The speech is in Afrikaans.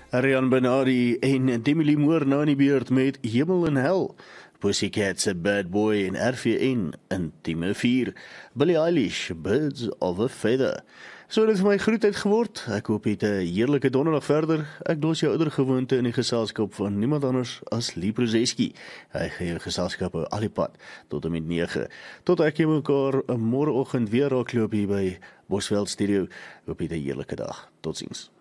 Ariane Benardi en Demi Lee Moore nou in die beurt met Hemel en Hel. Pussycat se Bad Boy en RVN Intieme 4. Billie Eilish, Birds of a Feather. So dit vir my groetheid geword. Ek hoop jy het 'n heerlike donderdag verder. Ek los jou ouer gewoonte in die geselskap van niemand anders as Lee Prozeski. Hy gee jou geselskap al die pad tot en met 9. Tot ek jy mekaar môreoggend weer raak loop hier by Bosveld Studio. Hoop jy 'n heerlike dag. Totsiens.